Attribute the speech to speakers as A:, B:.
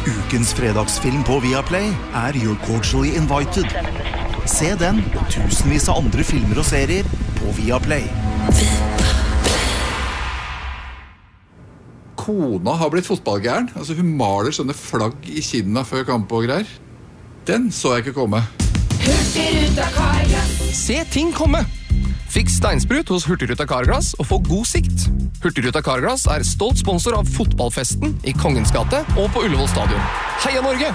A: Ukens fredagsfilm på Viaplay You're Cordially Invited. Se den og tusenvis av andre filmer og serier på Viaplay.
B: Kona har blitt fotballgæren. Altså, hun maler sånne flagg I kinna før kamp og greier. Den så jeg ikke komme.
C: Hurtigruta Carglass.
D: Se ting komme! Fiks steinsprut hos Hurtigruta Carglass og få god sikt. Hurtigruta Carglass stolt sponsor av fotballfesten I Kongens gate og på Ullevål stadion. Heia Norge!